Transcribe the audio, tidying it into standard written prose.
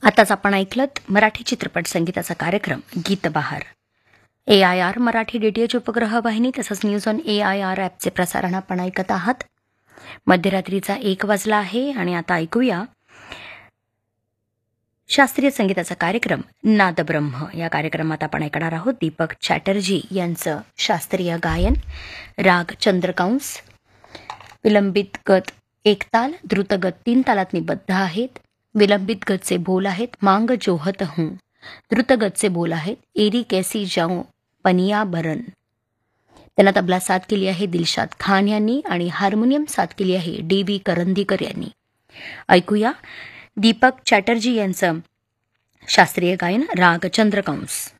आताच आपण ऐकलत मराठी चित्रपट संगीताचा कार्यक्रम गीतबहार. AIR मराठी DTH उपग्रह वाहिनी तसंच न्यूज ऑन AIR ॲपचे प्रसारण आपण ऐकत आहात. मध्यरात्रीचा 1 वाजला आहे आणि आता ऐकूया शास्त्रीय संगीताचा कार्यक्रम नादब्रह्म. या कार्यक्रमात आपण ऐकणार आहोत दीपक चॅटर्जी यांचं शास्त्रीय गायन. राग चंद्रकांस, विलंबित गत 1 ताल, द्रुतगत 3 तालात निबद्ध आहेत. विलंबित गतचे बोल आहेत मांग जोहत हूं, द्रुतगतचे बोल आहेत एरी कैसी जाऊं पनिया बरन. त्यांना तबला साथ केली आहे दिलशाद खान यांनी आणि हार्मोनियम साथ केली आहे DB करंदीकर यांनी. ऐकूया दीपक चॅटर्जी यांचं शास्त्रीय गायन राग चंद्रकांस.